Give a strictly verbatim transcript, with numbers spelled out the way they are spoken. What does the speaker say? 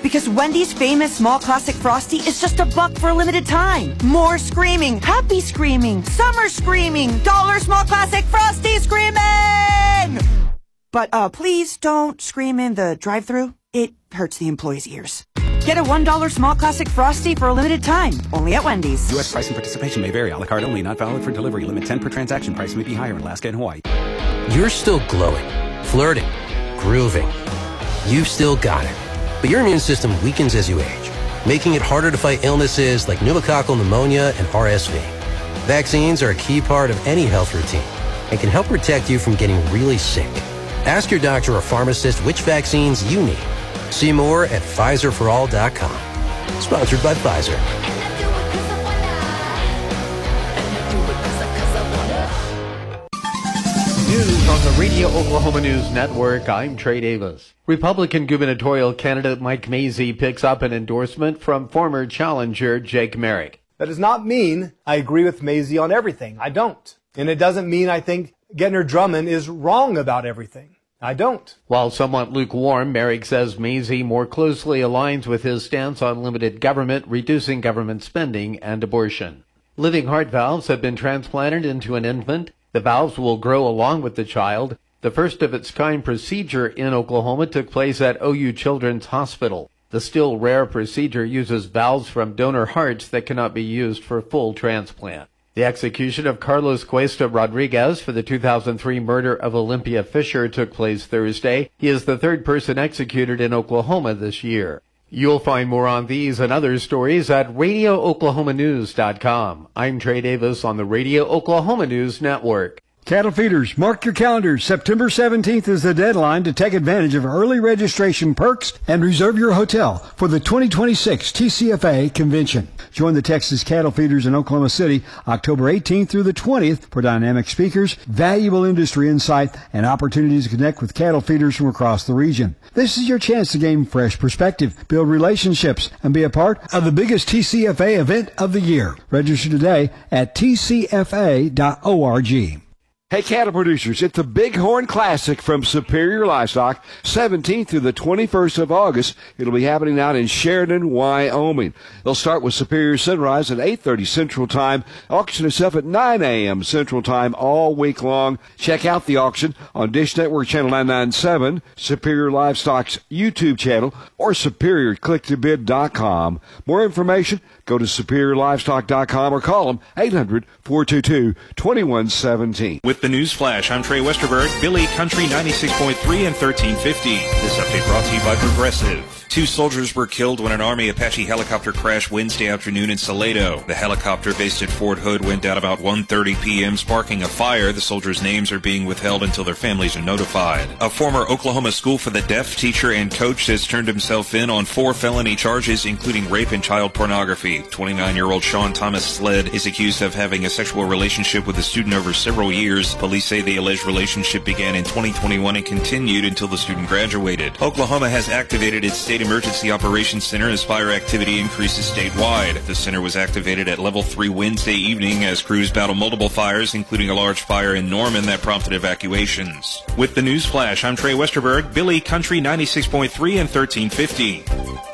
Because Wendy's famous small classic Frosty is just a buck for a limited time. More screaming, happy screaming, summer screaming, dollar small classic Frosty screaming! But uh, please don't scream in the drive-thru. It hurts the employees' ears. Get a one dollar small classic Frosty for a limited time, only at Wendy's. U S price and participation may vary. A la carte only, not valid for delivery. Limit ten per transaction. Price may be higher in Alaska and Hawaii. You're still glowing, flirting, grooving. You've still got it. But your immune system weakens as you age, making it harder to fight illnesses like pneumococcal pneumonia and R S V. Vaccines are a key part of any health routine and can help protect you from getting really sick. Ask your doctor or pharmacist which vaccines you need. See more at Pfizer for all dot com. Sponsored by Pfizer. News on the Radio Oklahoma News Network. I'm Trey Davis. Republican gubernatorial candidate Mike Mazzei picks up an endorsement from former challenger Jake Merrick. That does not mean I agree with Mazzei on everything. I don't. And it doesn't mean I think Gentner Drummond is wrong about everything. I don't. While somewhat lukewarm, Merrick says Mazzei more closely aligns with his stance on limited government, reducing government spending, and abortion. Living heart valves have been transplanted into an infant. The valves will grow along with the child. The first of its kind procedure in Oklahoma took place at O U Children's Hospital. The still rare procedure uses valves from donor hearts that cannot be used for full transplant. The execution of Carlos Cuesta Rodriguez for the two thousand three murder of Olympia Fisher took place Thursday. He is the third person executed in Oklahoma this year. You'll find more on these and other stories at radio oklahoma news dot com. I'm Trey Davis on the Radio Oklahoma News Network. Cattle feeders, mark your calendars. September seventeenth is the deadline to take advantage of early registration perks and reserve your hotel for the twenty twenty-six T C F A convention. Join the Texas cattle feeders in Oklahoma City October eighteenth through the twentieth for dynamic speakers, valuable industry insight, and opportunities to connect with cattle feeders from across the region. This is your chance to gain fresh perspective, build relationships, and be a part of the biggest T C F A event of the year. Register today at T C F A dot org. Hey, cattle producers, it's the Bighorn Classic from Superior Livestock, seventeenth through the twenty-first of August. It'll be happening out in Sheridan, Wyoming. They'll start with Superior Sunrise at eight thirty Central Time. Auction itself at nine a.m. Central Time all week long. Check out the auction on Dish Network Channel nine ninety-seven, Superior Livestock's YouTube channel, or superior click to bid dot com. More information, go to superior livestock dot com or call them eight hundred, four two two, two one one one seven. With the News Flash, I'm Trey Westerberg, Billy Country ninety-six point three and thirteen fifty. This update brought to you by Progressive. Two soldiers were killed when an Army Apache helicopter crashed Wednesday afternoon in Salado. The helicopter based at Fort Hood went down about one thirty p.m., sparking a fire. The soldiers' names are being withheld until their families are notified. A former Oklahoma School for the Deaf teacher and coach has turned himself in on four felony charges, including rape and child pornography. twenty-nine-year-old Sean Thomas Sled is accused of having a sexual relationship with a student over several years. Police say the alleged relationship began in twenty twenty-one and continued until the student graduated. Oklahoma has activated its state Emergency Operations Center as fire activity increases statewide. The center was activated at level three Wednesday evening as crews battle multiple fires, including a large fire in Norman that prompted evacuations. With the News Flash, I'm Trey Westerberg, Billy Country ninety-six point three and thirteen fifty.